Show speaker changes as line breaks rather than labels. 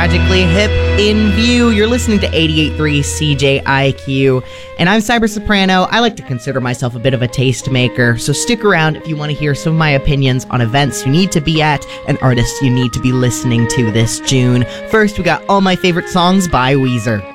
Tragically Hip in View. You're listening to 88.3 CJIQ, and I'm Cyber Soprano. I like to consider myself a bit of a tastemaker, so stick around if you want to hear some of my opinions on events you need to be at and artists you need to be listening to this June. First, we got All My Favorite Songs by Weezer.